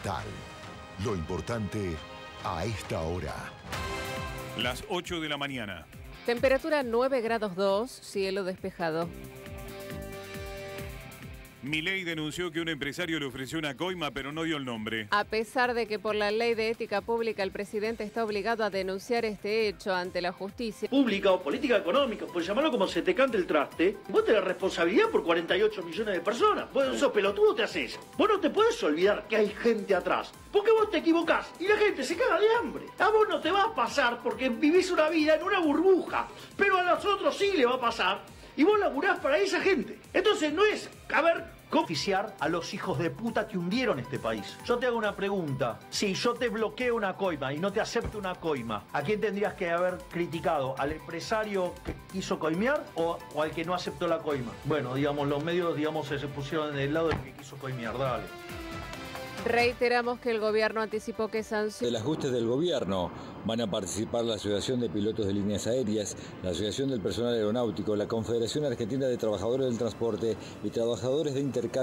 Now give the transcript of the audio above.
Monumental. Lo importante a esta hora. Las 8 de la mañana. Temperatura 9 grados 2, cielo despejado. Milei denunció que un empresario le ofreció una coima, pero no dio el nombre. A pesar de que por la ley de ética pública el presidente está obligado a denunciar este hecho ante la justicia. Pública o política económica, pues llamarlo como se te cante el traste, vos tenés responsabilidad por 48 millones de personas. Vos sos pelotudo, te haces. Vos no te podés olvidar que hay gente atrás. Porque vos te equivocás y la gente se caga de hambre. A vos no te va a pasar porque vivís una vida en una burbuja. Pero a nosotros sí le va a pasar y vos laburás para esa gente. Entonces no es, oficiar a los hijos de puta que hundieron este país. Yo te hago una pregunta. Si yo te bloqueo una coima y no te acepto una coima, ¿a quién tendrías que haber criticado? ¿Al empresario que quiso coimear o al que no aceptó la coima? Bueno, digamos, los medios, se pusieron en el lado del que quiso coimear. Dale. Reiteramos que el gobierno anticipó que Del ajuste del gobierno van a participar la Asociación de Pilotos de Líneas Aéreas, la Asociación del Personal Aeronáutico, la Confederación Argentina de Trabajadores del Transporte y Trabajadores de Intercambio.